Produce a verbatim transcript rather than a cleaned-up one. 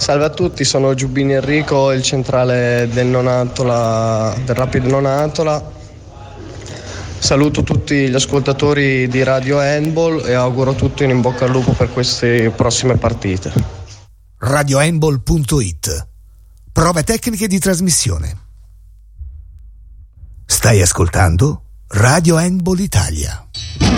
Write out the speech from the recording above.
Salve a tutti, sono Giubbini Enrico, il centrale del Nonantola, del Rapid Nonantola. Saluto tutti gli ascoltatori di Radio Handball e auguro tutti un in bocca al lupo per queste prossime partite. radio handball punto it. Prove tecniche di trasmissione. Stai ascoltando Radio Handball Italia.